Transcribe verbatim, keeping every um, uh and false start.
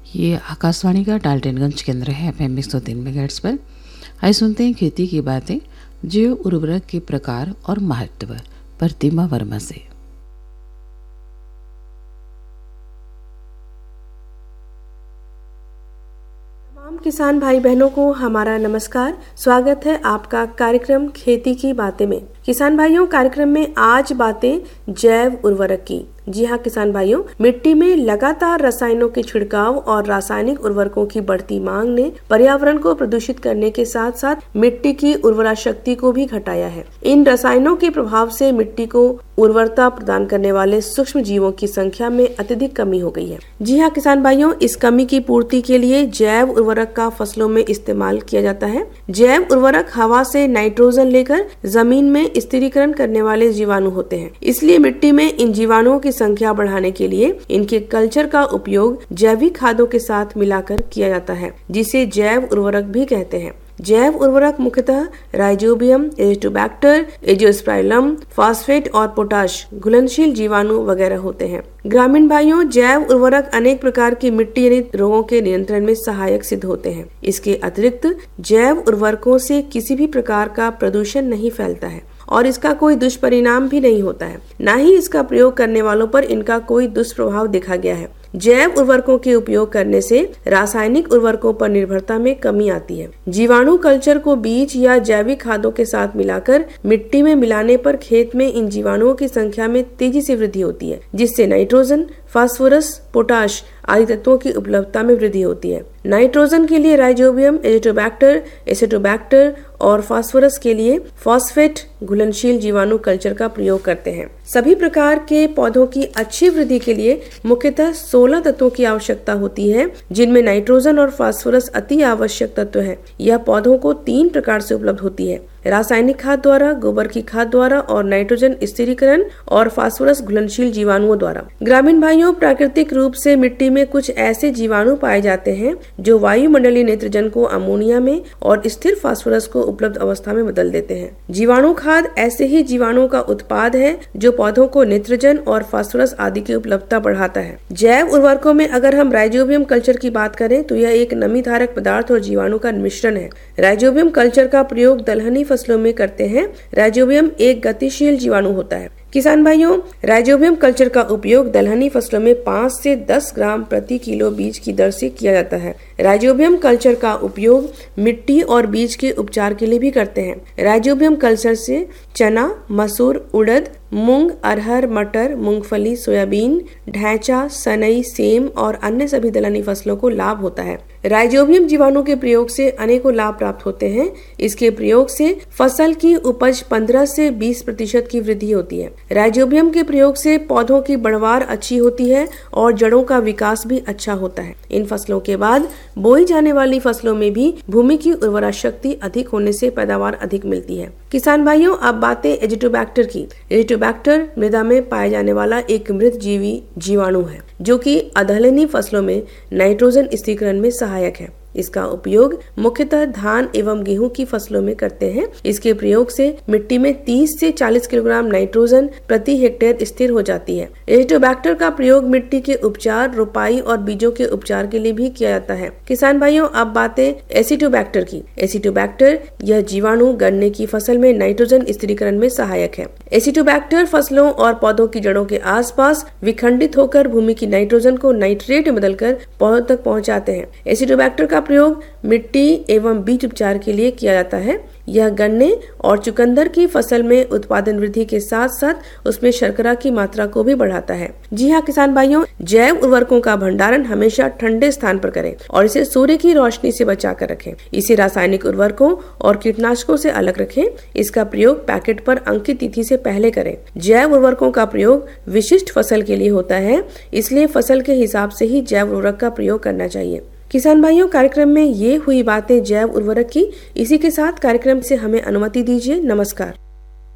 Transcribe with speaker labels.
Speaker 1: ये आकाशवाणी का डाल्टनगंज केंद्र है एफ एम एक सौ तीन मेगाहर्ट्ज़ पर। आइए सुनते हैं खेती की बातें जैव उर्वरक के प्रकार और महत्व, प्रतिमा वर्मा से।
Speaker 2: तमाम किसान भाई बहनों को हमारा नमस्कार। स्वागत है आपका कार्यक्रम खेती की बातें में। किसान भाइयों, कार्यक्रम में आज बातें जैव उर्वरक की। जी हाँ किसान भाइयों, मिट्टी में लगातार रसायनों के छिड़काव और रासायनिक उर्वरकों की बढ़ती मांग ने पर्यावरण को प्रदूषित करने के साथ साथ मिट्टी की उर्वरा शक्ति को भी घटाया है। इन रसायनों के प्रभाव से मिट्टी को उर्वरता प्रदान करने वाले सूक्ष्म जीवों की संख्या में अत्यधिक कमी हो गई है। जी हाँ किसान भाइयों, इस कमी की पूर्ति के लिए जैव उर्वरक का फसलों में इस्तेमाल किया जाता है। जैव उर्वरक हवा से नाइट्रोजन लेकर जमीन में स्थिरीकरण करने वाले जीवाणु होते हैं, इसलिए मिट्टी में इन जीवाणुओं की संख्या बढ़ाने के लिए इनके कल्चर का उपयोग जैविक खादों के साथ मिलाकर किया जाता है, जिसे जैव उर्वरक भी कहते हैं। जैव उर्वरक मुख्यतः राइजोबियम, एजिटोबैक्टर, एजियोस्पाइरलम, फॉस्फेट और पोटाश घुलनशील जीवाणु वगैरह होते हैं। ग्रामीण भाइयों, जैव उर्वरक अनेक प्रकार की मिट्टी जनित रोगों के नियंत्रण में सहायक सिद्ध होते हैं। इसके अतिरिक्त जैव उर्वरकों से किसी भी प्रकार का प्रदूषण नहीं फैलता है और इसका कोई दुष्परिणाम भी नहीं होता है। न ही इसका प्रयोग करने वालों पर इनका कोई दुष्प्रभाव देखा गया है। जैव उर्वरकों के उपयोग करने से रासायनिक उर्वरकों पर निर्भरता में कमी आती है। जीवाणु कल्चर को बीज या जैविक खादों के साथ मिलाकर मिट्टी में मिलाने पर खेत में इन जीवाणुओं की संख्या में तेजी से वृद्धि होती है, जिससे नाइट्रोजन, फास्फोरस, पोटाश आदि तत्वों की उपलब्धता में वृद्धि होती है। नाइट्रोजन के लिए राइजोबियम, एजिटोबैक्टर, एसिटोबैक्टर और फास्फोरस के लिए फॉस्फेट घुलनशील जीवाणु कल्चर का प्रयोग करते हैं। सभी प्रकार के पौधों की अच्छी वृद्धि के लिए मुख्यतः सोलह तत्वों की आवश्यकता होती है, जिनमें नाइट्रोजन और फास्फोरस अति आवश्यक तत्व है। यह पौधों को तीन प्रकार से उपलब्ध होती है: रासायनिक खाद द्वारा, गोबर की खाद द्वारा और नाइट्रोजन स्थिरीकरण और फास्फोरस घुलनशील जीवाणुओं द्वारा। ग्रामीण भाइयों, प्राकृतिक रूप से मिट्टी में कुछ ऐसे जीवाणु पाए जाते हैं जो वायुमंडलीय नाइट्रोजन को अमोनिया में और स्थिर फास्फोरस को उपलब्ध अवस्था में बदल देते हैं। जीवाणु खाद ऐसे ही जीवाणुओं का उत्पाद है जो पौधों को नाइट्रोजन और फास्फोरस आदि की उपलब्धता बढ़ाता है। जैव उर्वरकों में अगर हम राइजोबियम कल्चर की बात करें तो यह एक नमी धारक पदार्थ और जीवाणु का मिश्रण है। राइजोबियम कल्चर का प्रयोग दलहनी फसलों में करते हैं। राइजोबियम एक गतिशील जीवाणु होता है। किसान भाइयों, राइजोबियम कल्चर का उपयोग दलहनी फसलों में पाँच से दस ग्राम प्रति किलो बीज की दर से किया जाता है। राइजोबियम कल्चर का उपयोग मिट्टी और बीज के उपचार के लिए भी करते हैं। राइजोबियम कल्चर से चना, मसूर, उड़द, मूंग, अरहर, मटर, मूंगफली, सोयाबीन, ढैंचा, सनई, सेम और अन्य सभी दलहनी फसलों को लाभ होता है। राइजोबियम जीवाणु के प्रयोग से अनेकों लाभ प्राप्त होते हैं। इसके प्रयोग से फसल की उपज पंद्रह से बीस प्रतिशत की वृद्धि होती है। राइजोबियम के प्रयोग से पौधों की बढ़वार अच्छी होती है और जड़ों का विकास भी अच्छा होता है। इन फसलों के बाद बोई जाने वाली फसलों में भी भूमि की उर्वरा शक्ति अधिक होने से पैदावार अधिक मिलती है। किसान भाइयों, अब बातें एजिटोबैक्टर की। एजिटोबैक्टर मृदा में पाए जाने वाला एक मृत जीवी जीवाणु है जो कि अदलहनी फसलों में नाइट्रोजन स्थिरीकरण में सहायक है। इसका उपयोग मुख्यतः धान एवं गेहूं की फसलों में करते हैं। इसके प्रयोग से मिट्टी में तीस से चालीस किलोग्राम नाइट्रोजन प्रति हेक्टेयर स्थिर हो जाती है। एजिटोबैक्टर का प्रयोग मिट्टी के उपचार, रोपाई और बीजों के उपचार के लिए भी किया जाता है। किसान भाइयों, अब बातें एसिटोबैक्टर की। एसिटोबैक्टर यह जीवाणु गन्ने की फसल में नाइट्रोजन स्थिरीकरण में सहायक है। एसिटोबैक्टर फसलों और पौधों की जड़ों के आसपास विखंडित होकर भूमि की नाइट्रोजन को नाइट्रेट में बदलकर पौधों तक पहुंचाते हैं। एसिटोबैक्टर का प्रयोग मिट्टी एवं बीज उपचार के लिए किया जाता है। यह गन्ने और चुकंदर की फसल में उत्पादन वृद्धि के साथ साथ उसमें शर्करा की मात्रा को भी बढ़ाता है। जी हाँ किसान भाइयों, जैव उर्वरकों का भंडारण हमेशा ठंडे स्थान पर करें और इसे सूर्य की रोशनी से बचा कर रखें। इसे रासायनिक उर्वरकों और कीटनाशकों से अलग रखें। इसका प्रयोग पैकेट पर अंकित तिथि से पहले करें। जैव उर्वरकों का प्रयोग विशिष्ट फसल के लिए होता है, इसलिए फसल के हिसाब से ही जैव उर्वरक का प्रयोग करना चाहिए। किसान भाइयों, कार्यक्रम में ये हुई बातें जैव उर्वरक की। इसी के साथ कार्यक्रम से हमें अनुमति दीजिए। नमस्कार।